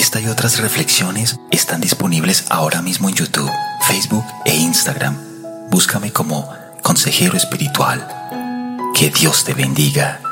Esta y otras reflexiones están disponibles ahora mismo en YouTube, Facebook e Instagram. Búscame como Consejero Espiritual. Que Dios te bendiga.